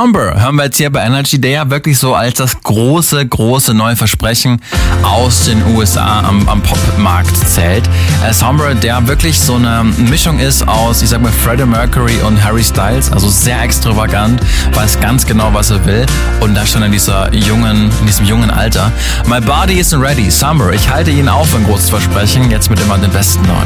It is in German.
Somber hören wir jetzt hier bei Energy, der ja wirklich so als das große neue Versprechen aus den USA am Popmarkt zählt. Somber, der wirklich so eine Mischung ist aus, ich sag mal, Freddie Mercury und Harry Styles, also sehr extravagant, weiß ganz genau, was er will und das schon in diesem jungen Alter. My Body Isn't Ready, Somber, ich halte ihn auf für ein großes Versprechen, jetzt mit immer den besten neuen.